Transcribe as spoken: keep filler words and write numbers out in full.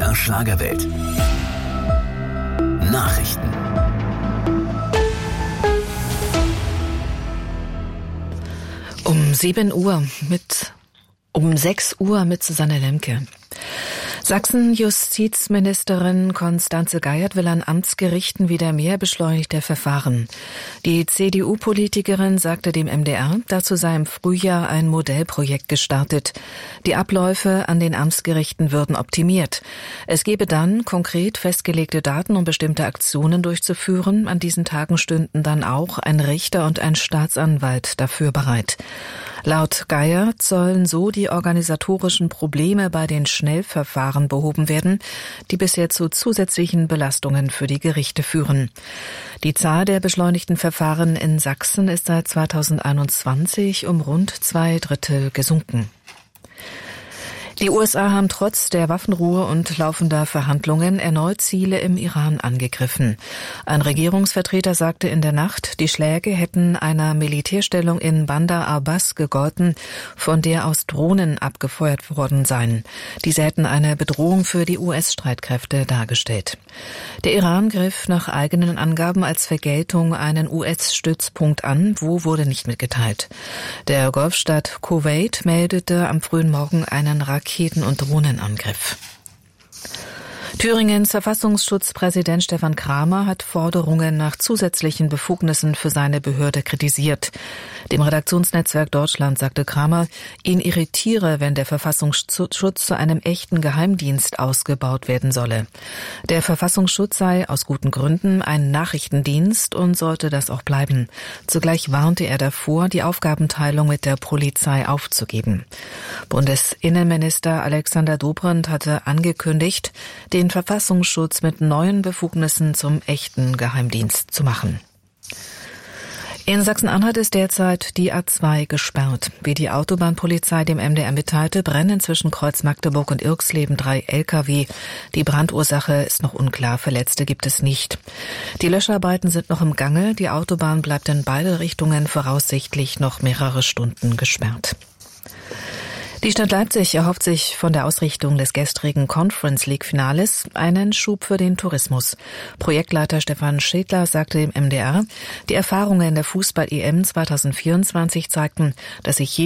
der Schlagerwelt. Nachrichten. Um sieben Uhr mit, um sechs Uhr mit Susanne Lemke. Sachsen-Justizministerin Constanze Geiert will an Amtsgerichten wieder mehr beschleunigte Verfahren. Die C D U-Politikerin sagte dem M D R, dazu sei im Frühjahr ein Modellprojekt gestartet. Die Abläufe an den Amtsgerichten würden optimiert. Es gebe dann konkret festgelegte Daten, um bestimmte Aktionen durchzuführen. An diesen Tagen stünden dann auch ein Richter und ein Staatsanwalt dafür bereit. Laut Geiert sollen so die organisatorischen Probleme bei den Schnellverfahren behoben werden, die bisher zu zusätzlichen Belastungen für die Gerichte führen. Die Zahl der beschleunigten Verfahren in Sachsen ist seit zweitausendeinundzwanzig um rund zwei Drittel gesunken. Die U S A haben trotz der Waffenruhe und laufender Verhandlungen erneut Ziele im Iran angegriffen. Ein Regierungsvertreter sagte in der Nacht, die Schläge hätten einer Militärstellung in Bandar Abbas gegolten, von der aus Drohnen abgefeuert worden seien. Diese hätten eine Bedrohung für die U S-Streitkräfte dargestellt. Der Iran griff nach eigenen Angaben als Vergeltung einen U S-Stützpunkt an, wo wurde nicht mitgeteilt. Der Golfstaat Kuwait meldete am frühen Morgen einen Raketen- und Drohnenangriff. Thüringens Verfassungsschutzpräsident Stefan Kramer hat Forderungen nach zusätzlichen Befugnissen für seine Behörde kritisiert. Dem Redaktionsnetzwerk Deutschland sagte Kramer, ihn irritiere, wenn der Verfassungsschutz zu einem echten Geheimdienst ausgebaut werden solle. Der Verfassungsschutz sei aus guten Gründen ein Nachrichtendienst und sollte das auch bleiben. Zugleich warnte er davor, die Aufgabenteilung mit der Polizei aufzugeben. Bundesinnenminister Alexander Dobrindt hatte angekündigt, den Verfassungsschutz mit neuen Befugnissen zum echten Geheimdienst zu machen. In Sachsen-Anhalt ist derzeit die A zwei gesperrt. Wie die Autobahnpolizei dem M D R mitteilte, brennen zwischen Kreuz Magdeburg und Irxleben drei L K W. Die Brandursache ist noch unklar, Verletzte gibt es nicht. Die Löscharbeiten sind noch im Gange. Die Autobahn bleibt in beide Richtungen voraussichtlich noch mehrere Stunden gesperrt. Die Stadt Leipzig erhofft sich von der Ausrichtung des gestrigen Conference League Finales einen Schub für den Tourismus. Projektleiter Stefan Schädler sagte dem M D R, die Erfahrungen der Fußball-E M zweitausendvierundzwanzig zeigten, dass sich